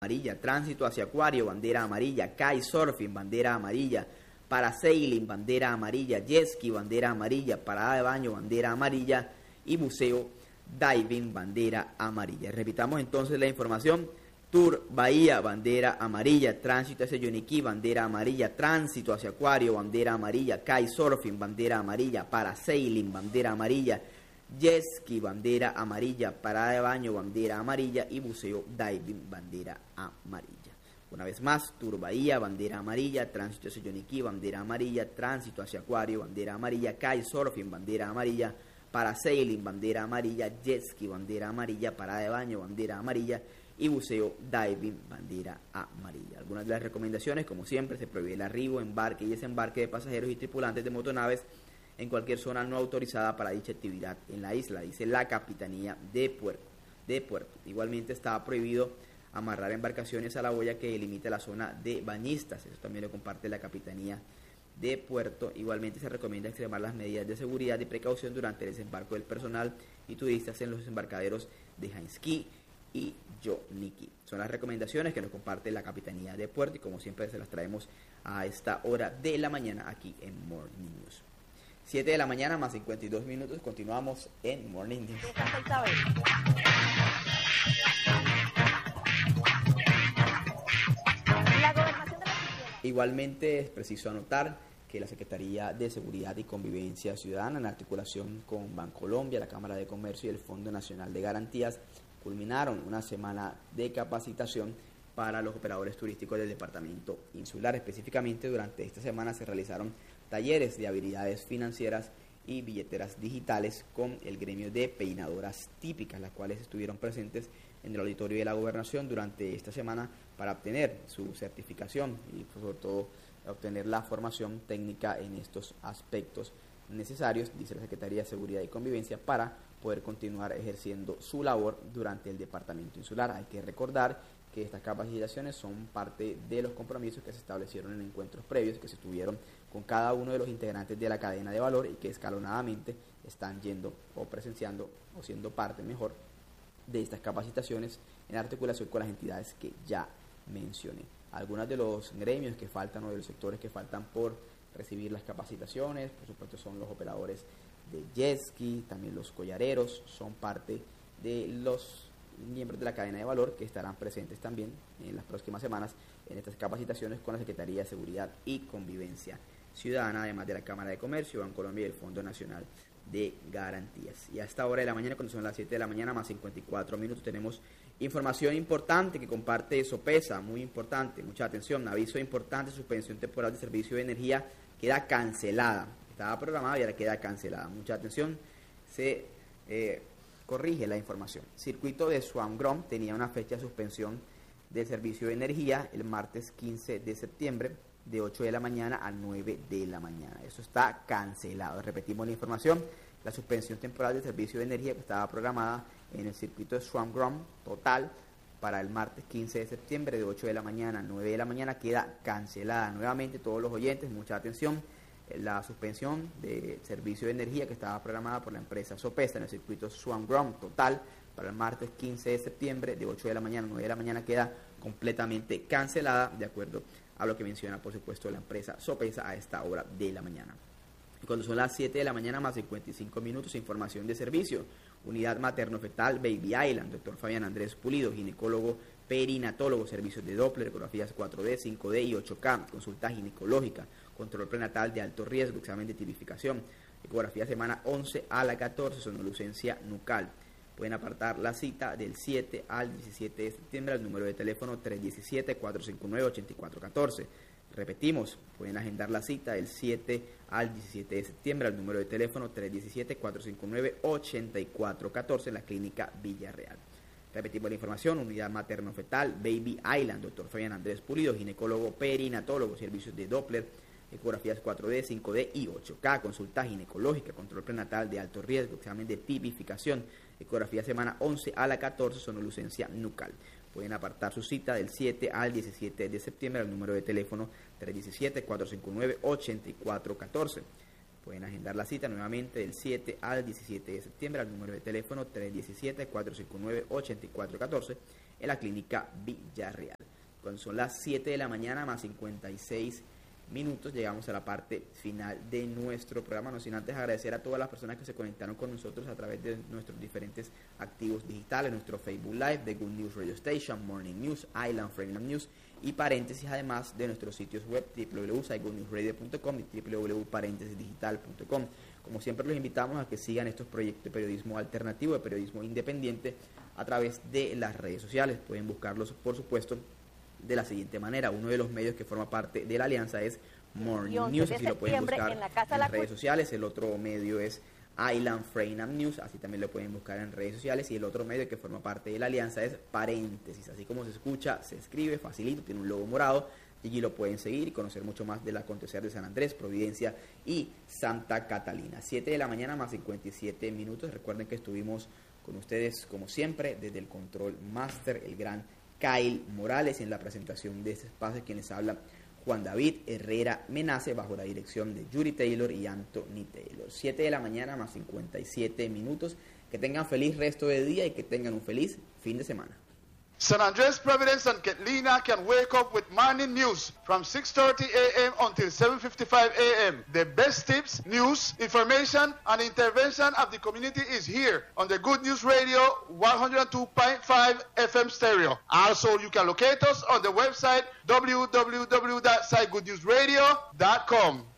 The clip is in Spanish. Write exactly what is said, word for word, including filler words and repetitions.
amarilla. Tránsito hacia Acuario, bandera amarilla. Kitesurfing, bandera amarilla. Parasailing, bandera amarilla. Jet ski, bandera amarilla. Parada de baño, bandera amarilla. Y buceo diving, bandera amarilla. Repitamos entonces la información. Tour Bahía, bandera amarilla. Tránsito hacia Yoniquí, bandera amarilla. Tránsito hacia Acuario, bandera amarilla. Kitesurfing, bandera amarilla. Parasailing, bandera amarilla. Jet ski, bandera amarilla. Parada de baño, bandera amarilla. Y buceo diving, bandera amarilla. Una vez más, Tour Bahía, bandera amarilla. Tránsito hacia Yoniquí, bandera amarilla. Tránsito hacia Acuario, bandera amarilla. Kitesurfing, bandera amarilla. Parasailing, bandera amarilla. Jet ski, bandera amarilla. Parada de baño, bandera amarilla. Y buceo diving, bandera amarilla. Algunas de las recomendaciones, como siempre, se prohíbe el arribo, embarque y desembarque de pasajeros y tripulantes de motonaves en cualquier zona no autorizada para dicha actividad en la isla, dice la Capitanía de Puerto. De Puerto. Igualmente está prohibido amarrar embarcaciones a la boya que delimita la zona de bañistas. Eso también lo comparte la Capitanía de Puerto. Igualmente se recomienda extremar las medidas de seguridad y precaución durante el desembarco del personal y turistas en los desembarcaderos de Jainsquí y Yoniquí. Son las recomendaciones que nos comparte la Capitanía de Puerto y como siempre se las traemos a esta hora de la mañana aquí en Morning News. siete de la mañana más cincuenta y dos minutos, continuamos en Morning News. Igualmente es preciso anotar que la Secretaría de Seguridad y Convivencia Ciudadana, en articulación con Bancolombia, la Cámara de Comercio y el Fondo Nacional de Garantías, culminaron una semana de capacitación para los operadores turísticos del departamento insular. Específicamente, durante esta semana se realizaron talleres de habilidades financieras y billeteras digitales con el gremio de peinadoras típicas, las cuales estuvieron presentes en el auditorio de la Gobernación durante esta semana para obtener su certificación y sobre todo obtener la formación técnica en estos aspectos necesarios, dice la Secretaría de Seguridad y Convivencia, para poder continuar ejerciendo su labor durante el departamento insular. Hay que recordar que estas capacitaciones son parte de los compromisos que se establecieron en encuentros previos que se tuvieron con cada uno de los integrantes de la cadena de valor y que escalonadamente están yendo o presenciando o siendo parte mejor de estas capacitaciones en articulación con las entidades que ya mencioné. Algunos de los gremios que faltan o de los sectores que faltan por recibir las capacitaciones, por supuesto, son los operadores de jet ski, también los collareros, son parte de los miembros de la cadena de valor que estarán presentes también en las próximas semanas en estas capacitaciones con la Secretaría de Seguridad y Convivencia Ciudadana, además de la Cámara de Comercio, Bancolombia y el Fondo Nacional de Garantías. Y a esta hora de la mañana, cuando son las siete de la mañana más cincuenta y cuatro minutos, tenemos información importante que comparte Sopesa, muy importante, mucha atención, aviso importante, suspensión temporal de servicio de energía queda cancelada, estaba programada y ahora queda cancelada, mucha atención, se eh, corrige la información. Circuito de Swan-Grom tenía una fecha de suspensión del servicio de energía el martes quince de septiembre de ocho de la mañana a nueve de la mañana, eso está cancelado. Repetimos la información, la suspensión temporal del servicio de energía que estaba programada en el circuito de Swan-Grom total para el martes quince de septiembre de ocho de la mañana a nueve de la mañana queda cancelada. Nuevamente, todos los oyentes, mucha atención, la suspensión de servicio de energía que estaba programada por la empresa Sopesa en el circuito Swan-Grom total para el martes quince de septiembre de ocho de la mañana a nueve de la mañana queda completamente cancelada, de acuerdo a lo que menciona, por supuesto, la empresa Sopesa a esta hora de la mañana. Cuando son las siete de la mañana más cincuenta y cinco minutos, información de servicio. Unidad materno-fetal Baby Island, doctor Fabián Andrés Pulido, ginecólogo perinatólogo, servicios de Doppler, ecografías cuatro D, cinco D y ocho K, consulta ginecológica, control prenatal de alto riesgo, examen de tipificación, ecografía semana once a la catorce, sonolucencia nucal. Pueden apartar la cita del siete al diecisiete de septiembre al número de teléfono tres uno siete, cuatro cinco nueve, ocho cuatro uno cuatro. Repetimos, pueden agendar la cita del siete al diecisiete de septiembre al número de teléfono tres uno siete, cuatro cinco nueve, ocho cuatro uno cuatro en la clínica Villarreal. Repetimos la información, unidad materno-fetal Baby Island, doctor Fabián Andrés Pulido, ginecólogo perinatólogo, servicios de Doppler, ecografías cuatro D, cinco D y ocho K, consulta ginecológica, control prenatal de alto riesgo, examen de tipificación, ecografía semana once a la catorce, sonolucencia nucal. Pueden apartar su cita del siete al diecisiete de septiembre al número de teléfono tres uno siete, cuatro cinco nueve, ocho cuatro uno cuatro. Pueden agendar la cita nuevamente del siete al diecisiete de septiembre al número de teléfono tres uno siete, cuatro cinco nueve, ocho cuatro uno cuatro en la clínica Villarreal. Cuando son las siete de la mañana más cincuenta y seis minutos, llegamos a la parte final de nuestro programa, no sin antes agradecer a todas las personas que se conectaron con nosotros a través de nuestros diferentes activos digitales, nuestro Facebook Live, The Good News Radio Station, Morning News, Island Freedom News y paréntesis, además de nuestros sitios web doble u doble u doble u punto sci good news radio punto com y doble u doble u doble u punto paréntesis digital punto com. Como siempre, los invitamos a que sigan estos proyectos de periodismo alternativo, de periodismo independiente a través de las redes sociales. Pueden buscarlos, por supuesto, de la siguiente manera. Uno de los medios que forma parte de la alianza es Morning News, así lo pueden buscar en, en las redes sociales. El otro medio es Island Freedom News, así también lo pueden buscar en redes sociales. Y el otro medio que forma parte de la alianza es Paréntesis, así como se escucha, se escribe, facilito, tiene un logo morado. Y allí lo pueden seguir y conocer mucho más del acontecer de San Andrés, Providencia y Santa Catalina. siete de la mañana más cincuenta y siete minutos. Recuerden que estuvimos con ustedes, como siempre, desde el Control Master, el gran Kyle Morales, en la presentación de este espacio, quien les habla, Juan David Herrera Menace, bajo la dirección de Yuri Taylor y Anthony Taylor. siete de la mañana más cincuenta y siete minutos. Que tengan feliz resto de día y que tengan un feliz fin de semana. San Andres, Providence, and Catlina can wake up with morning news from six thirty a.m. until seven fifty-five a.m. The best tips, news, information, and intervention of the community is here on the Good News Radio one oh two point five F M stereo. Also, you can locate us on the website w w w dot sci good news radio dot com.